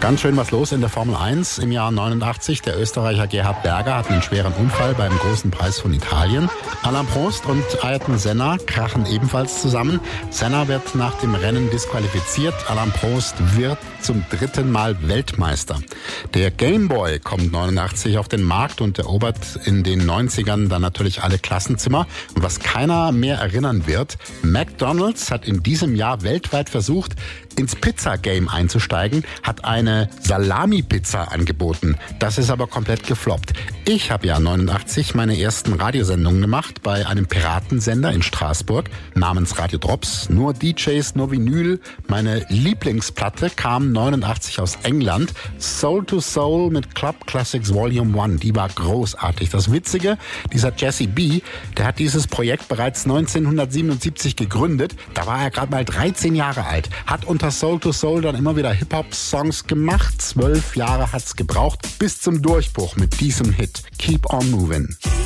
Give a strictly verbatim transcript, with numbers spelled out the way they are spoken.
Ganz schön was los in der Formel eins im Jahr neunundachtzig. Der Österreicher Gerhard Berger hat einen schweren Unfall beim großen Preis von Italien. Alain Prost und Ayrton Senna krachen ebenfalls zusammen. Senna wird nach dem Rennen disqualifiziert. Alain Prost wird zum dritten Mal Weltmeister. Der Game Boy kommt neunundachtzig auf den Markt und erobert in den neunzigern dann natürlich alle Klassenzimmer. Und was keiner mehr erinnern wird, McDonald's hat in diesem Jahr weltweit versucht, ins Pizza-Game einzusteigen, hat eine Salami-Pizza angeboten. Das ist aber komplett gefloppt. Ich habe ja neunundachtzig meine ersten Radiosendungen gemacht bei einem Piratensender in Straßburg namens Radio Drops. Nur D Js, nur Vinyl. Meine Lieblingsplatte kam neunundachtzig aus England. Soul to Soul mit Club Classics Volume eins. Die war großartig. Das Witzige, dieser Jesse B, der hat dieses Projekt bereits neunzehnhundertsiebenundsiebzig gegründet. Da war er gerade mal dreizehn Jahre alt. Hat unter Soul to Soul dann immer wieder Hip-Hop-Songs gemacht. Zwölf Jahre hat's gebraucht bis zum Durchbruch mit diesem Hit. Keep on Moving.